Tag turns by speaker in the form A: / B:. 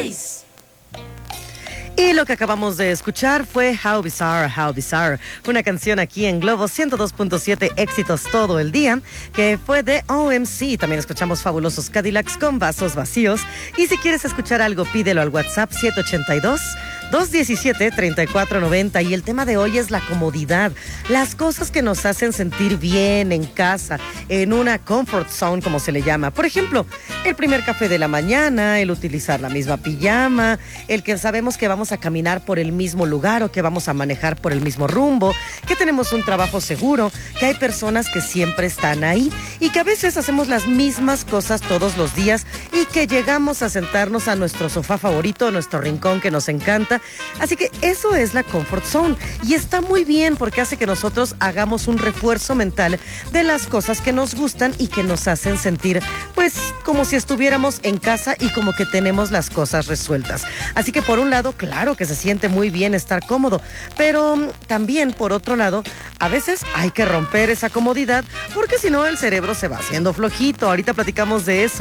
A: 6.
B: Y lo que acabamos de escuchar fue How Bizarre, una canción aquí en Globo 102.7, éxitos todo el día, que fue de OMC. También escuchamos Fabulosos Cadillacs con Vasos Vacíos. Y si quieres escuchar algo, pídelo al WhatsApp 782-217-3490. Y el tema de hoy es la comodidad, las cosas que nos hacen sentir bien en casa, en una comfort zone, como se le llama. Por ejemplo, el primer café de la mañana, el utilizar la misma pijama, el que sabemos que vamos a caminar por el mismo lugar o que vamos a manejar por el mismo rumbo, que tenemos un trabajo seguro, que hay personas que siempre están ahí y que a veces hacemos las mismas cosas todos los días y que llegamos a sentarnos a nuestro sofá favorito, nuestro rincón que nos encanta. Así que eso es la comfort zone y está muy bien porque hace que nosotros hagamos un refuerzo mental de las cosas que nos gustan y que nos hacen sentir pues como si estuviéramos en casa y como que tenemos las cosas resueltas. Así que por un lado, claro que se siente muy bien estar cómodo, pero también por otro lado, a veces hay que romper esa comodidad porque si no el cerebro se va haciendo flojito. Ahorita platicamos de eso.